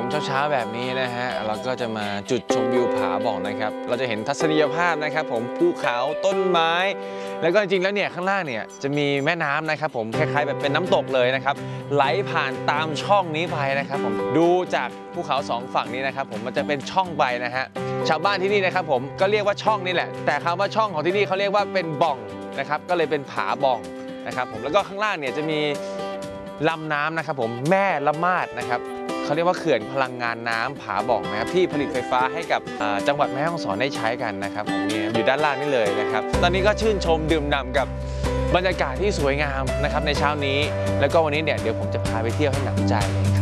เช้าแบบนี้นะฮะเราก็จะมาจุดชมวิวผาบ่องนะครับเราจะเห็นทัศนียภาพนะครับผมภูเขาต้นไม้แล้วก็จริงๆแล้วเนี่ยข้างล่างเนี่ยจะมีแม่น้ำนะครับผมคล้ายๆแบบเป็นน้ำตกเลยนะครับไหลผ่านตามช่องนี้ไปนะครับผมดูจากภูเขาสองฝั่งนี้นะครับผมมันจะเป็นช่องไปนะฮะชาวบ้านที่นี่นะครับผมก็เรียกว่าช่องนี่แหละแต่คำว่าช่องของที่นี่เขาเรียกว่าเป็นบ่องนะครับก็เลยเป็นผาบ่องนะครับผมแล้วก็ข้างล่างเนี่ยจะมีลำน้ำนะครับผมแม่ละมาดนะครับเขาเรียกว่าเขื่อนพลังงานน้ำผาบ่องนะครับที่ผลิตไฟฟ้าให้กับจังหวัดแม่ฮ่องสอนได้ใช้กันนะครับผมเนี่ยอยู่ด้านล่างนี่เลยนะครับตอนนี้ก็ชื่นชมดื่มด่ำกับบรรยากาศที่สวยงามนะครับในเช้านี้แล้วก็วันนี้เนี่ยเดี๋ยวผมจะพาไปเที่ยวให้หนำใจ